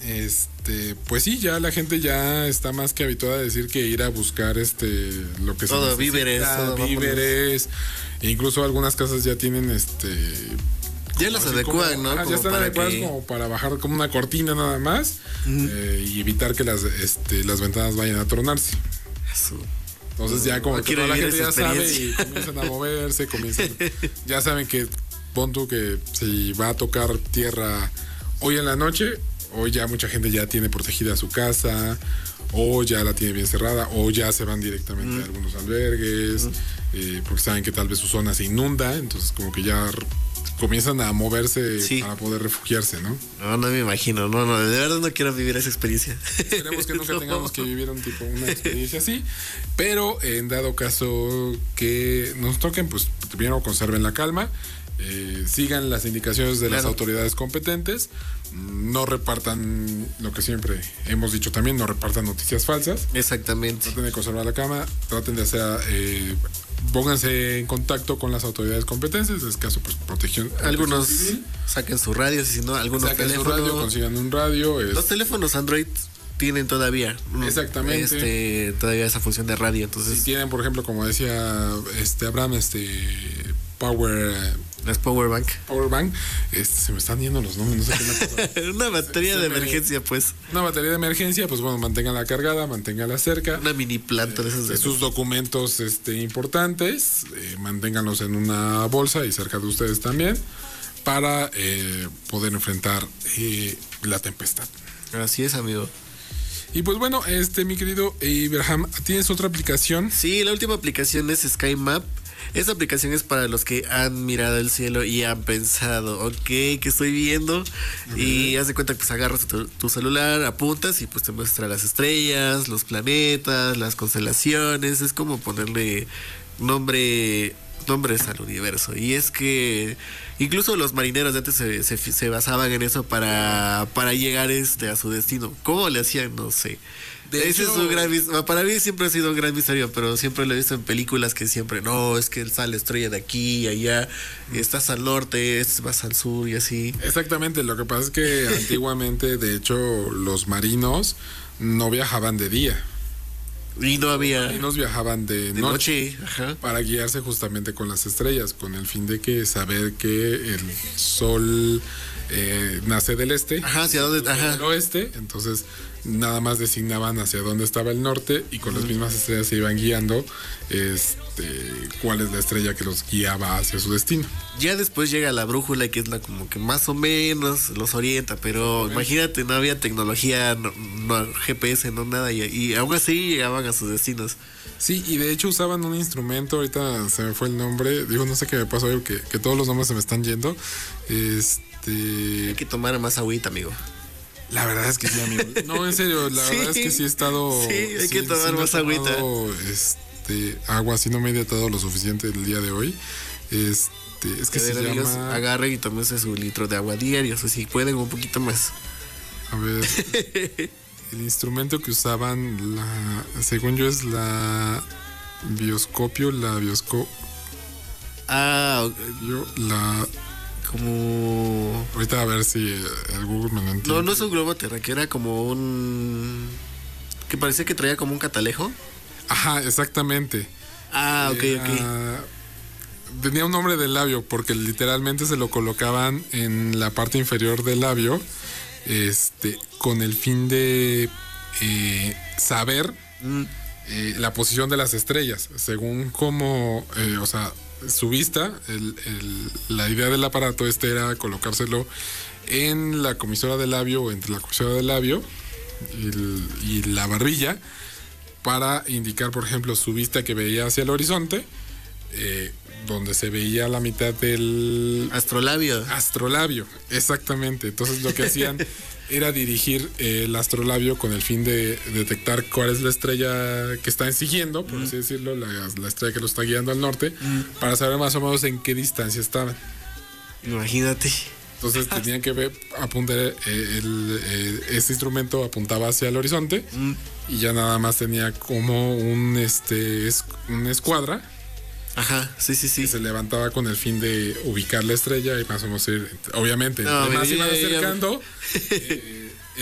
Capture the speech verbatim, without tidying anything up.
Este, pues sí, ya la gente ya está más que habituada a decir que ir a buscar este lo que todo, se necesita, víveres, todo, víveres, e incluso algunas casas ya tienen este ya las adecuan, como, ¿no? Ah, como ya están para adecuadas que... como para bajar como una cortina nada más, uh-huh. eh, y evitar que las este las ventanas vayan a tornarse. Eso. Entonces ya como no que toda la gente ya sabe y comienzan a moverse, comienzan, ya saben que pon tú que si va a tocar tierra hoy en la noche, hoy ya mucha gente ya tiene protegida su casa, o ya la tiene bien cerrada, o ya se van directamente mm. a algunos albergues, mm. eh, porque saben que tal vez su zona se inunda, entonces como que ya r- comienzan a moverse sí. para poder refugiarse, ¿no? No, no me imagino, no, no, de verdad no quiero vivir esa experiencia. Esperemos que nunca no. tengamos que vivir un tipo, una experiencia así, pero en dado caso que nos toquen, pues primero conserven la calma. Eh, sigan las indicaciones de claro. las autoridades competentes, no repartan lo que siempre hemos dicho también, no repartan noticias falsas. Exactamente. Traten de conservar la calma, traten de hacer, eh, pónganse en contacto con las autoridades competentes, en este caso pues protección. Algunos civil. Saquen su radio, si no, algunos saquen teléfonos. su radio, consigan un radio. Es... Los teléfonos Android tienen todavía exactamente este, todavía esa función de radio, entonces si tienen por ejemplo como decía este Abraham este Power las Power Bank Power Bank este, se me están yendo los nombres, no sé qué una batería se, de se emergencia me, pues una batería de emergencia, pues bueno, manténganla cargada, manténganla cerca, una mini planta eh, de esas de sus documentos este importantes, eh, manténganlos en una bolsa y cerca de ustedes también para eh, poder enfrentar eh, la tempestad. Así es, amigo. Y pues bueno, este mi querido Ibrahim, ¿tienes otra aplicación? Sí, la última aplicación es Sky Map. Esta aplicación es para los que han mirado el cielo y han pensado, ok, ¿qué estoy viendo? Uh-huh. Y haz de cuenta que pues agarras tu, tu celular, apuntas y pues te muestra las estrellas, los planetas, las constelaciones. Es como ponerle nombre... nombres al universo. Y es que incluso los marineros de antes se, se, se basaban en eso para, para llegar este a su destino. ¿Cómo le hacían? No sé. De Ese hecho, es un gran, para mí siempre ha sido un gran misterio, pero siempre lo he visto en películas que siempre, no, es que sale estrella de aquí, allá, estás al norte, vas al sur y así. Exactamente, lo que pasa es que antiguamente, de hecho, los marinos no viajaban de día. Y no había. Y nos viajaban de, de noche, noche. Ajá. Para guiarse justamente con las estrellas, con el fin de que saber que el sol eh, nace del este, ajá, hacia dónde, ajá. del oeste, entonces nada más designaban hacia dónde estaba el norte y con uh-huh. las mismas estrellas se iban guiando este cuál es la estrella que los guiaba hacia su destino. Ya después llega la brújula, que es la como que más o menos los orienta, pero sí. Imagínate, no había tecnología, no, no G P S, no nada, y, y aún así llegaban a sus destinos. Sí, y de hecho usaban un instrumento, ahorita se me fue el nombre, digo, no sé qué me pasó, que, que todos los nombres se me están yendo. Este... Hay que tomar más agüita, amigo. La verdad es que sí, amigo. No, en serio, la sí. verdad es que sí he estado... Sí, hay sí, que tomar sí más agüita. Este, agua, así no me he hidratado lo suficiente el día de hoy. Este, es que ver, se amigos, llama... agarren y tómense su litro de agua diario, o sea, si pueden un poquito más. A ver... el instrumento que usaban, la, según yo, es la bioscopio, la biosco... Ah, yo, la... Como... Ahorita a ver si el Google me lo entiende. No, no es un globo terráqueo, era como un... que parecía que traía como un catalejo. Ajá, exactamente. Ah, ok, era... ok. Tenía un nombre del labio, porque literalmente se lo colocaban en la parte inferior del labio, este, con el fin de eh, saber mm. eh, la posición de las estrellas, según cómo, eh, o sea, su vista, el, el, la idea del aparato este era colocárselo en la comisura del labio o entre la comisura del labio y, el, y la barbilla para indicar, por ejemplo, su vista que veía hacia el horizonte, eh, donde se veía la mitad del astrolabio. Astrolabio, exactamente. Entonces lo que hacían era dirigir eh, el astrolabio con el fin de detectar cuál es la estrella que está siguiendo, por mm. así decirlo, la, la estrella que lo está guiando al norte, mm. para saber más o menos en qué distancia estaban. Imagínate. Entonces tenían que ver, apuntar, eh, el, eh, este instrumento apuntaba hacia el horizonte mm. y ya nada más tenía como un, este, es, una escuadra. Ajá, sí, sí, sí. Que se levantaba con el fin de ubicar la estrella y más o menos ir, obviamente, no, entre más ya, iban ya, acercando, ya. Eh,